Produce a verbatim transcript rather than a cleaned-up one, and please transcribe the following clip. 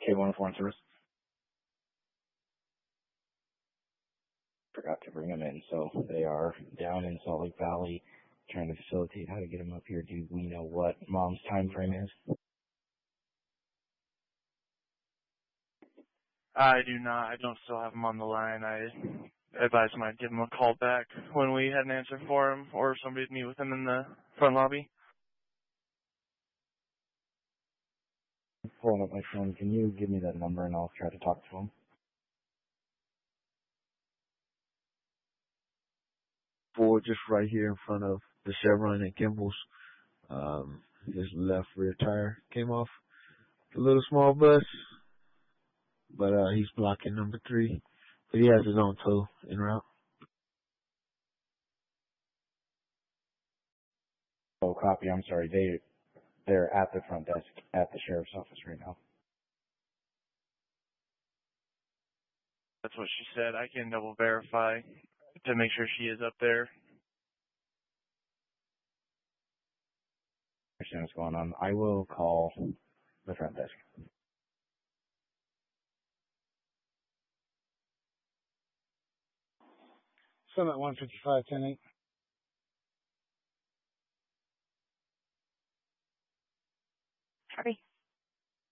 K one oh four on service. Forgot to bring them in, so they are down in Salt Lake Valley trying to facilitate how to get them up here. Do we know what Mom's time frame is? I do not. I don't still have him on the line. I advised him I'd give him a call back when we had an answer for him, or somebody to meet with him in the front lobby. Pulling up my phone. Can you give me that number and I'll try to talk to him? Ford just right here in front of the Chevron and Kimball's. Um, his left rear tire came off. A little small bust, but uh, he's blocking number three. But he has his own tow en route. Oh, copy. I'm sorry. They, they're at the front desk at the sheriff's office right now. That's what she said. I can double verify to make sure she is up there. I understand what's going on. I will call the front desk. Summit one fifty-five, ten eight.